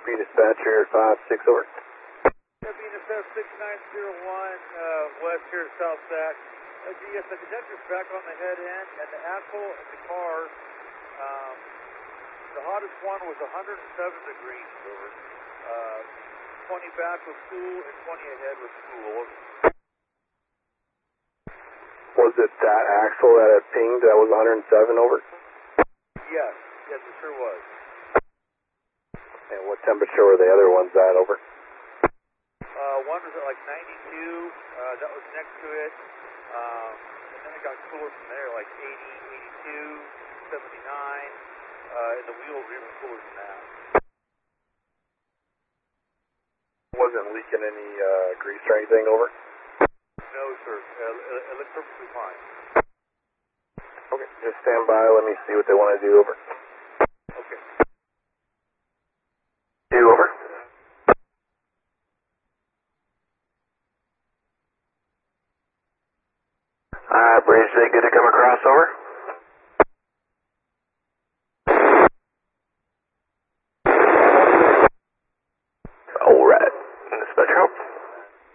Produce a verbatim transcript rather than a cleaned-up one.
Dispatcher five six over. W N S F six nine zero one, uh, west here at South Sac. Uh, yes, the condenser's back on the head end, and the axle in the car, um, the hottest one was one hundred seven degrees over. Uh, twenty back was cool, and twenty ahead was cool. Was it that axle that had pinged that was one hundred seven over? Yes, yes, it sure was. And what temperature were the other ones at over? Uh, one was at like ninety-two, uh, that was next to it, um, and then it got cooler from there, like eighty, eighty-two, seventy-nine, uh, and the wheels were even cooler than that. Wasn't leaking any uh, grease or anything over? No, sir, uh, it, it looked perfectly fine. Okay, just stand by, let me see what they want to do over. Okay. Do over. Alright, Bridge, they good to come across over? Alright.